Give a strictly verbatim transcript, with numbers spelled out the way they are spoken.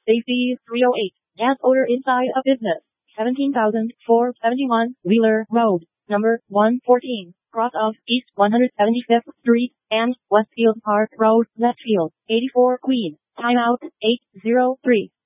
Safety three oh eight. Gas odor inside a business. seventeen thousand four hundred seventy-one Wheeler Road, number one fourteen, cross of East one hundred seventy-fifth Street and Westfield Park Road, Westfield, eighty-four Queen. Timeout eight zero three.